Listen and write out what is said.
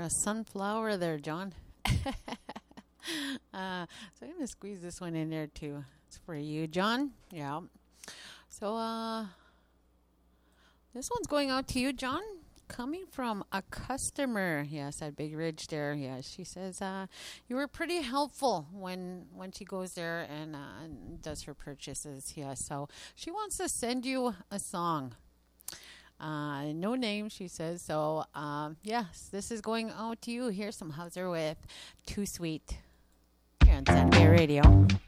sunflower there, John. So I'm going to squeeze this one in there too. It's for you, John. Yeah. So this one's going out to you, John. Coming from a customer, yes, at Big Ridge there. Yeah, she says you were pretty helpful when she goes there and does her purchases. Yeah, so she wants to send you a song. No name, she says. So yes, this is going out to you. Here's some Hauser with Too Sweet here on Sunday Radio.